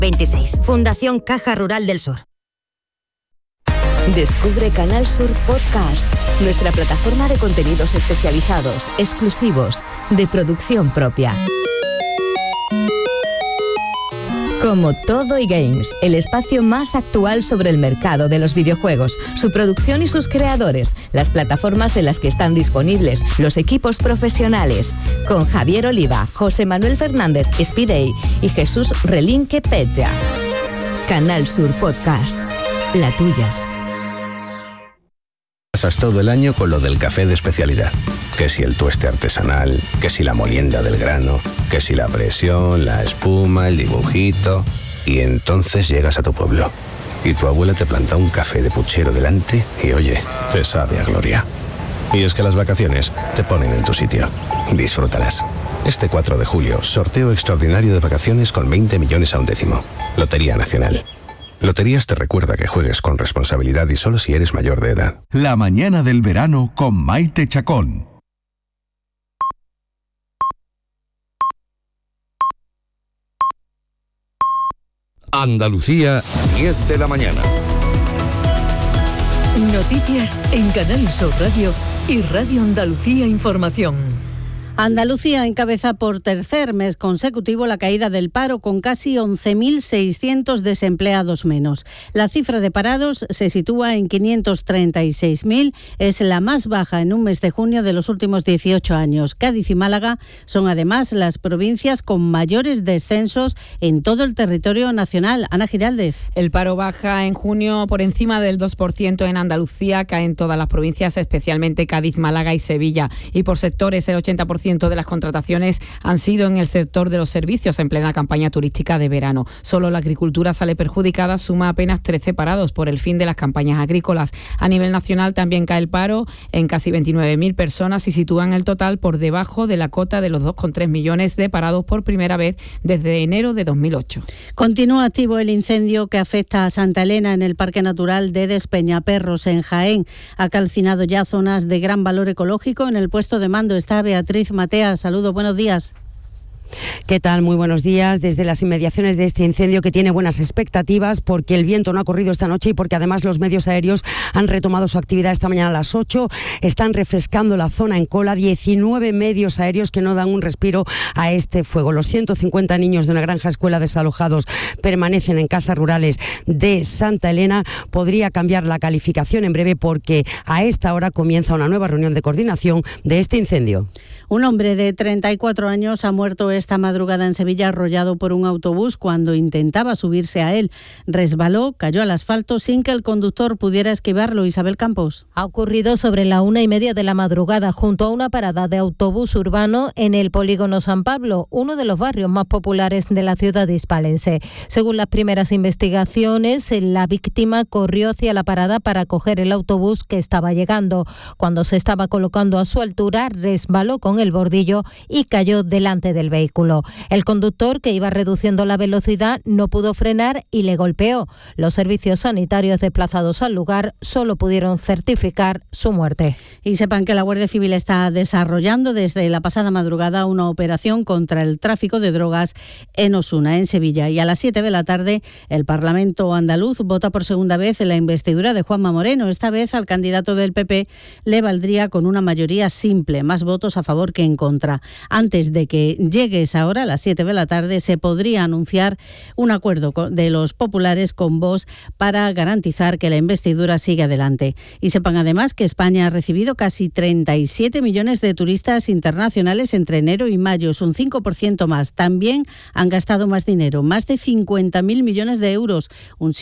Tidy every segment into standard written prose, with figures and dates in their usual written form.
26. Fundación Caja Rural del Sur. Descubre Canal Sur Podcast, nuestra plataforma de contenidos especializados, exclusivos, de producción propia. Como Todo y Games, el espacio más actual sobre el mercado de los videojuegos, su producción y sus creadores, las plataformas en las que están disponibles, los equipos profesionales, con Javier Oliva, José Manuel Fernández Spidey y Jesús Relinque Petja. Canal Sur Podcast, la tuya. Pasas todo el año con lo del café de especialidad. Que si el tueste artesanal, que si la molienda del grano, que si la presión, la espuma, el dibujito. Y entonces llegas a tu pueblo y tu abuela te planta un café de puchero delante y oye, te sabe a gloria. Y es que las vacaciones te ponen en tu sitio. Disfrútalas. Este 4 de julio, sorteo extraordinario de vacaciones con 20 millones a un décimo. Lotería Nacional. Loterías te recuerda que juegues con responsabilidad y solo si eres mayor de edad. La mañana del verano con Maite Chacón. Andalucía, 10 de la mañana. Noticias en Canal Sur Radio y Radio Andalucía Información. Andalucía encabeza por tercer mes consecutivo la caída del paro con casi 11.600 desempleados menos. La cifra de parados se sitúa en 536.000, es la más baja en un mes de junio de los últimos 18 años. Cádiz y Málaga son además las provincias con mayores descensos en todo el territorio nacional. Ana Giraldez. El paro baja en junio por encima del 2% en Andalucía, cae en todas las provincias, especialmente Cádiz, Málaga y Sevilla. Y por sectores, el 80% de las contrataciones han sido en el sector de los servicios en plena campaña turística de verano. Solo la agricultura sale perjudicada, suma apenas 13 parados por el fin de las campañas agrícolas. A nivel nacional también cae el paro en casi 29.000 personas y sitúan el total por debajo de la cota de los 2,3 millones de parados por primera vez desde enero de 2008. Continúa activo el incendio que afecta a Santa Elena en el Parque Natural de Despeñaperros en Jaén. Ha calcinado ya zonas de gran valor ecológico. En el puesto de mando está Beatriz Matea. Saludos, buenos días. ¿Qué tal? Muy buenos días. Desde las inmediaciones de este incendio, que tiene buenas expectativas porque el viento no ha corrido esta noche y porque además los medios aéreos han retomado su actividad esta mañana a las 8. Están refrescando la zona en cola, 19 medios aéreos que no dan un respiro a este fuego. Los 150 niños de una granja escuela desalojados permanecen en casas rurales de Santa Elena. Podría cambiar la calificación en breve porque a esta hora comienza una nueva reunión de coordinación de este incendio. Un hombre de 34 años ha muerto esta madrugada en Sevilla arrollado por un autobús cuando intentaba subirse a él. Resbaló, cayó al asfalto sin que el conductor pudiera esquivarlo. Isabel Campos. Ha ocurrido sobre la 1:30 de la madrugada junto a una parada de autobús urbano en el polígono San Pablo, uno de los barrios más populares de la ciudad hispalense. Según las primeras investigaciones, la víctima corrió hacia la parada para coger el autobús que estaba llegando. Cuando se estaba colocando a su altura, resbaló con el bordillo y cayó delante del vehículo. El conductor, que iba reduciendo la velocidad, no pudo frenar y le golpeó. Los servicios sanitarios desplazados al lugar solo pudieron certificar su muerte. Y sepan que la Guardia Civil está desarrollando desde la pasada madrugada una operación contra el tráfico de drogas en Osuna, en Sevilla. Y a las 7 de la tarde, el Parlamento andaluz vota por segunda vez la investidura de Juanma Moreno. Esta vez al candidato del PP le valdría con una mayoría simple, más votos a favor que en contra. Antes de que llegue esa hora, a las 7 de la tarde, se podría anunciar un acuerdo de los populares con Vox para garantizar que la investidura siga adelante. Y sepan además que España ha recibido casi 37 millones de turistas internacionales entre enero y mayo, es un 5% más. También han gastado más dinero, más de 50.000 millones de euros, un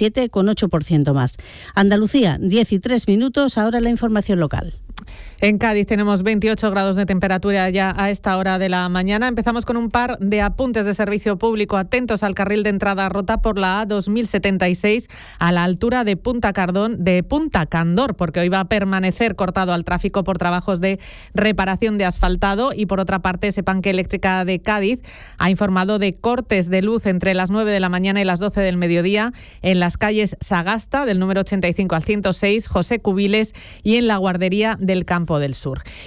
7,8% más. Andalucía, 10 y 3 minutos, ahora la información local. En Cádiz tenemos 28 grados de temperatura ya a esta hora de la mañana. Empezamos con un par de apuntes de servicio público. Atentos al carril de entrada rota por la A2076 a la altura de Punta Candor, porque hoy va a permanecer cortado al tráfico por trabajos de reparación de asfaltado. Y por otra parte, sepan que Eléctrica de Cádiz ha informado de cortes de luz entre las 9 de la mañana y las 12 del mediodía en las calles Sagasta, del número 85 al 106, José Cubiles y en la guardería del Campo del Sur.